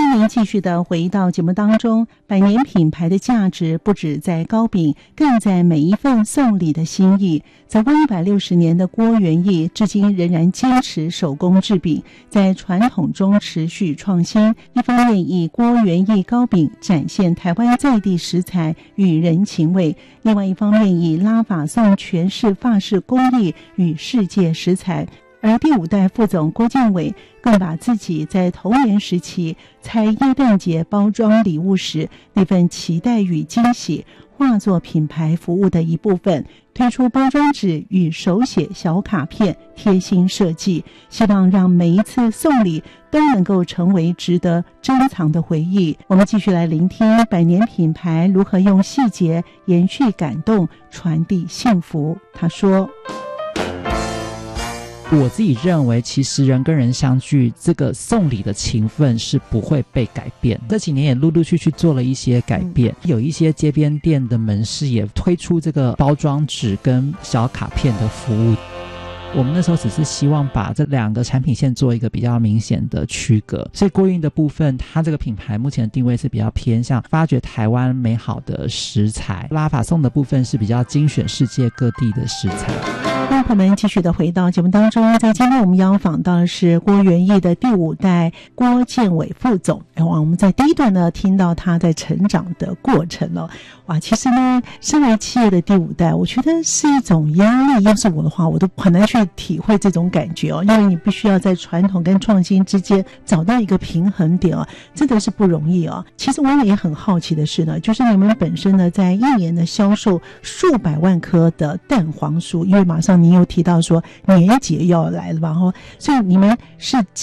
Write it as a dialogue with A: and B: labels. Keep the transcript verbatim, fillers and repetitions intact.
A: 迎您继续的回到节目当中。百年品牌的价值不止在糕饼，更在每一份送礼的心意。走过一百六十年的郭元益，至今仍然坚持手工制饼，在传统中持续创新。一方面以郭元益糕饼展现台湾在地食材与人情味，另外一方面以拉法颂诠释法式工艺与世界食材。而第五代副总郭建伟更把自己在童年时期猜耶诞节包装礼物时那份期待与惊喜化作品牌服务的一部分，推出包装纸与手写小卡片，贴心设计，希望让每一次送礼都能够成为值得珍藏的回忆。我们继续来聆听百年品牌如何用细节延续感动，传递幸福。他说，
B: 我自己认为其实人跟人相聚，这个送礼的情分是不会被改变。这几年也陆陆续续做了一些改变，有一些街边店的门市也推出这个包装纸跟小卡片的服务。我们那时候只是希望把这两个产品线做一个比较明显的区隔，所以郭运的部分，它这个品牌目前的定位是比较偏向发掘台湾美好的食材，拉法颂的部分是比较精选世界各地的食材。
A: 那朋友们继续的回到节目当中，在今天我们邀访到的是郭元益的第五代郭建伟副总。哎，我们在第一段呢听到他在成长的过程哦，哇，其实呢，身为企业的第五代，我觉得是一种压力。要是我的话，我都很难去体会这种感觉哦，因为你必须要在传统跟创新之间找到一个平衡点哦，真的是不容易哦。其实我也很好奇的是呢，就是你们本身呢，在一年的销售数百万颗的蛋黄酥，因为马上您又提到说年节要来了吧，所以你们是